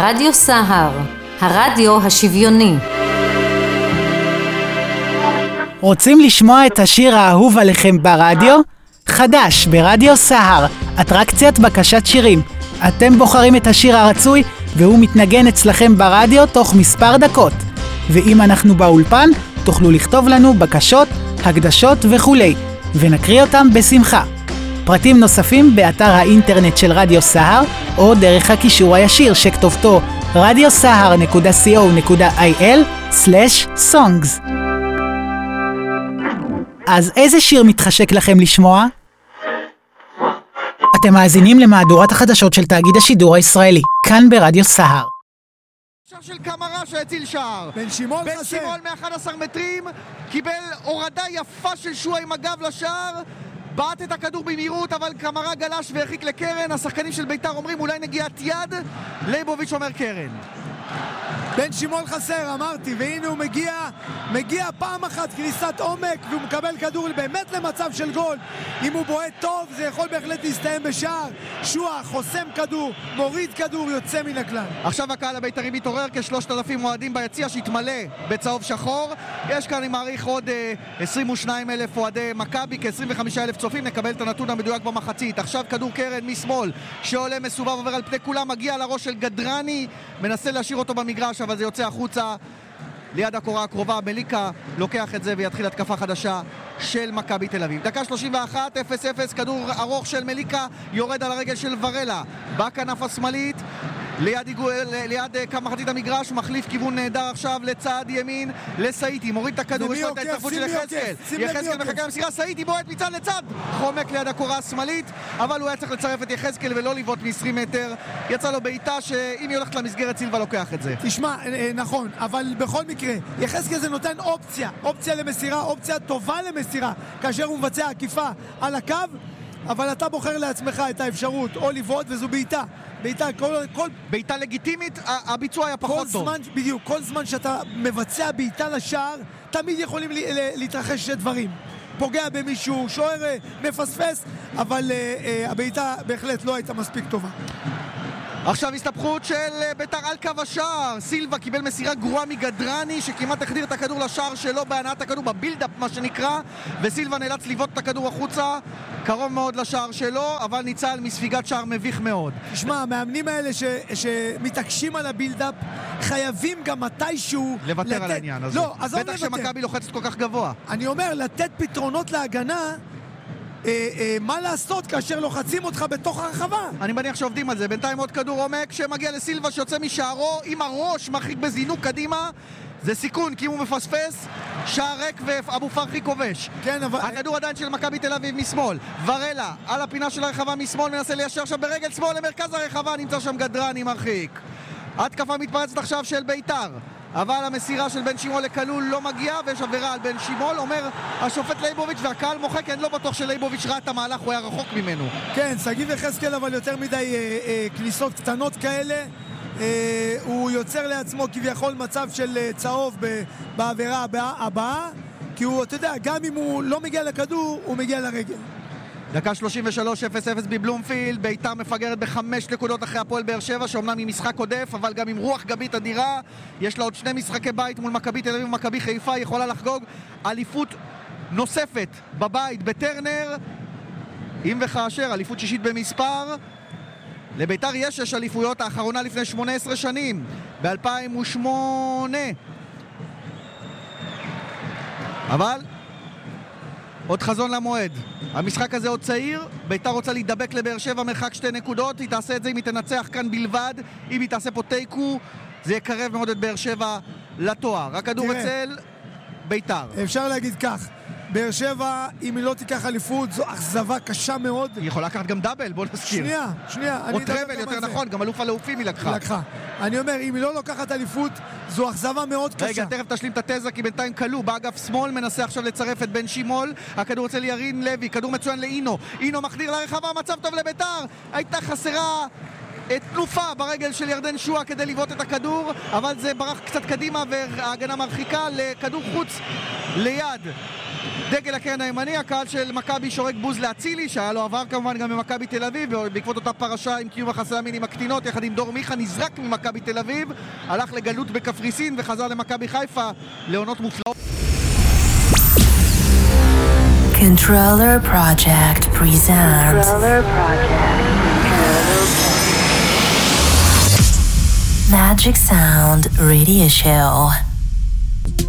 רדיו סהר, הרדיו השוויוני. רוצים לשמוע את השיר האהוב עליכם ברדיו? חדש ברדיו סהר, אטרקציית בקשת שירים. אתם בוחרים את השיר הרצוי והוא מתנגן אצלכם ברדיו תוך מספר דקות. ואם אנחנו באולפן, תוכלו לכתוב לנו בקשות, הקדשות וכולי, ונקריא אותם בשמחה. פרטים נוספים באתר האינטרנט של רדיו סהר, או דרך הקישור הישיר שכתובתו radiosahar.co.il/songs. אז איזה שיר מתחשק לכם לשמוע? אתם מאזינים למהדורת החדשות של תאגיד השידור הישראלי, כאן ברדיו סהר. שער של קמרה שהציל שער. בן שמעון מ-11 מטרים, קיבל הורדה יפה של שועה עם הגב לשער, בעט את הכדור במהירות, אבל קמרה גלש והרחיק לקרן. השחקנים של ביתר אומרים אולי נגיעת יד, ליבוביץ' אומר קרן. בן שמעון חסר, אמרתי, והנה הוא מגיע פעם אחת כניסת עומק, והוא מקבל כדור באמת למצב של גול. אם הוא בועט טוב, זה יכול בהחלט להסתיים בשער. שועה חוסם כדור, מוריד כדור, יוצא מן הכלל. עכשיו הקהל הבית"רי מתעורר, כ-3,000 אוהדים ביציע שהתמלא בצהוב שחור. יש כאן, אני מעריך, עוד 22,000 אוהדי מכבי, כ-25,000 צופים. נקבל את הנתון המדויק במחצית. עכשיו כדור קרן משמאל, שעולה מסובב, עובר על פני כולם, מגיע לראש של גדרני, מנסה להשאיר אותו במגרש, אבל זה יוצא החוצה ליד הקורה הקרובה. מליקה לוקח את זה ויתחיל התקפה חדשה של מכבי תל אביב. דקה 31, 0-0, כדור ארוך של מליקה יורד על הרגל של ורלה בכנף השמאלית, ליד מחצית המגרש, מחליף כיוון נהדר עכשיו לצד ימין לסאיטי, מוריד את הכדור, יש לו את ההצטרפות של יחזקאל. יחזקאל מחכה למסירה, סאיטי בועט מצד לצד, חומק ליד הקורה השמאלית, אבל הוא היה צריך לצרף את יחזקאל ולא לבעוט מ-20 מטר. יצא לו בעיטה שאם היא הולכת למסגרת סילבה לוקח את זה. תשמע, נכון, אבל בכל מקרה יחזקאל זה נותן אופציה למסירה, אופציה טובה למסירה כאשר הוא מבצע עקיפה על הקו, אבל אתה בוחר לעצמך את האפשרות או לבעוט, וזו בעיטה. כל בעיטה לגיטימית, הביצוע היה פחות טוב. בדיוק, כל זמן שאתה מבצע בעיטה לשער, תמיד יכולים להתרחש דברים. פוגע במישהו, שוער מפספס, אבל הבעיטה בהחלט לא הייתה מספיק טובה. עכשיו הסתבכות של ביתר על קו השער. סילבה קיבל מסירה גרועה מגדרני שכמעט החדיר את הכדור לשער שלו בהנעת הכדור, בבילדאפ מה שנקרא, וסילבה נאלץ לבעוט את הכדור החוצה קרוב מאוד לשער שלו, אבל ניצל מספיגת שער מביך מאוד. תשמע, המאמנים האלה שמתעקשים על הבילדאפ חייבים גם מתישהו לוותר על העניין הזה. לא, אז בטח שמכבי לוחצת כל כך גבוה. אני אומר, לתת פתרונות להגנה. מה לעשות כאשר לוחצים אותך בתוך הרחבה? אני מניח שעובדים על זה. בינתיים עוד כדור עומק שמגיע לסילבה שיוצא משערו עם הראש, מרחיק בזינוק קדימה. זה סיכון, כי אם הוא מפספס, שער ריק ואבו פרחי כובש. כן, אבל הכדור עדיין של מכבי תל אביב משמאל. ורלה על הפינה של הרחבה משמאל, מנסה ליישר שם ברגל שמאל למרכז הרחבה, נמצא שם גדרני מרחיק. התקפה מתפרצת עכשיו של ביתר, אבל המסירה של בן שמעון לכלול לא מגיעה, ויש עבירה על בן שמעון, אומר השופט ליבוביץ', והקהל מוחק. אני לא בטוח שליבוביץ' ראה את המהלך, הוא היה רחוק ממנו. כן, סגיב יחזקאל, אבל יותר מדי כניסות קטנות כאלה, הוא יוצר לעצמו כביכול מצב של צהוב בעבירה הבאה, כי הוא, אתה יודע, גם אם הוא לא מגיע לכדור, הוא מגיע לרגל. דקה 33, 0-0 בבלומפילד. ביתר מפגרת ב5 נקודות אחרי הפועל באר שבע, שאומנם עם משחק עודף, אבל גם עם רוח גבית אדירה. יש לה עוד 2 משחקי בית מול מכבי תל אביב ומכבי חיפה, היא יכולה לחגוג אליפות נוספת בבית בטרנר, אם וכאשר, אליפות שישית במספר. לביתר יש 6 אליפויות, האחרונה לפני 18 שנים, ב-2008. אבל עוד חזון למועד. המשחק הזה עוד צעיר, ביתר רוצה להידבק לבאר שבע, מרחק 2 נקודות, היא תעשה את זה אם היא תנצח כאן בלבד. אם היא תעשה פה תיקו, זה יקרב מאוד את באר שבע לתואר. הכדור אצל ביתר. אפשר להגיד כך, באר שבע, אם היא לא תיקח אליפות, זו אכזבה קשה מאוד. היא יכולה לקחת גם דאבל, בוא נזכיר. שנייה. או טרבל, יותר נכון, גם אלוף הלאופים היא לקחה. אני אומר, אם היא לא לוקחת אליפות, זו אכזבה מאוד קשה. רגע, תכף תשלים את התזה, כי בינתיים קלו באגף שמאל, מנסה עכשיו לצרף את בן שמעון. הכדור אצל ירין לוי, כדור מצוין לאינו. אינו מחדיר לרחבה, מצב טוב לביתר. הייתה חסרה את תנופה ברגל של ירדן שועה כדי לבעוט את הכדור, אבל זה ברח קצת קדימה וההגנה מרחיקה לכדור חוץ ליד דגל הקרן הימני, הקהל של מכבי שורק בוז לאצילי, שהיה לו עבר כמובן גם במכבי תל אביב, ובעקבות אותה פרשה עם קיום יחסי המין עם הקטינות, יחד עם דור מיכה, נזרק ממכבי תל אביב, הלך לגלות בקפריסין וחזר למכבי חיפה לעונות מופלאות. Controller Project presents Magic Sound Radio Show.